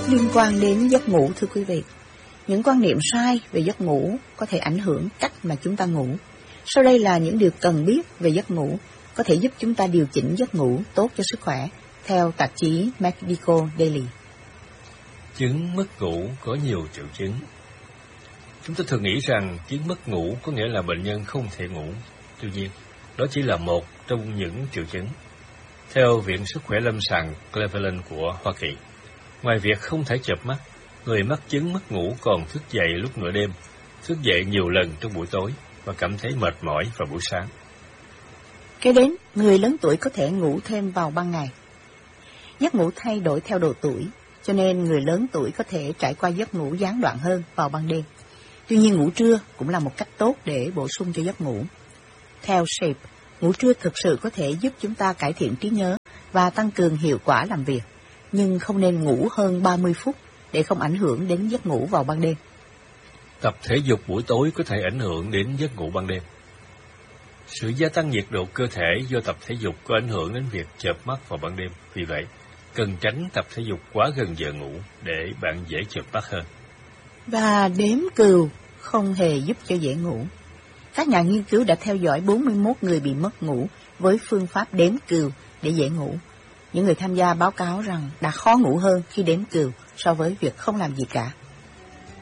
liên quan đến giấc ngủ, thưa quý vị. Những quan niệm sai về giấc ngủ có thể ảnh hưởng cách mà chúng ta ngủ. Sau đây là những điều cần biết về giấc ngủ, có thể giúp chúng ta điều chỉnh giấc ngủ tốt cho sức khỏe, theo tạp chí Medical Daily. Chứng mất ngủ có nhiều triệu chứng. Chúng ta thường nghĩ rằng chứng mất ngủ có nghĩa là bệnh nhân không thể ngủ. Tuy nhiên, đó chỉ là một trong những triệu chứng. Theo Viện Sức khỏe Lâm sàng Cleveland của Hoa Kỳ, ngoài việc không thể chợp mắt, người mắc chứng mất ngủ còn thức dậy lúc nửa đêm, thức dậy nhiều lần trong buổi tối và cảm thấy mệt mỏi vào buổi sáng. Kế đến, người lớn tuổi có thể ngủ thêm vào ban ngày. Giấc ngủ thay đổi theo độ tuổi, cho nên người lớn tuổi có thể trải qua giấc ngủ gián đoạn hơn vào ban đêm. Tuy nhiên, ngủ trưa cũng là một cách tốt để bổ sung cho giấc ngủ. Theo Shape, ngủ trưa thực sự có thể giúp chúng ta cải thiện trí nhớ và tăng cường hiệu quả làm việc, nhưng không nên ngủ hơn 30 phút để không ảnh hưởng đến giấc ngủ vào ban đêm. Tập thể dục buổi tối có thể ảnh hưởng đến giấc ngủ ban đêm. Sự gia tăng nhiệt độ cơ thể do tập thể dục có ảnh hưởng đến việc chợp mắt vào ban đêm. Vì vậy, cần tránh tập thể dục quá gần giờ ngủ để bạn dễ chợp mắt hơn. Và đếm cừu không hề giúp cho dễ ngủ. Các nhà nghiên cứu đã theo dõi 41 người bị mất ngủ với phương pháp đếm cừu để dễ ngủ. Những người tham gia báo cáo rằng đã khó ngủ hơn khi đếm cừu so với việc không làm gì cả.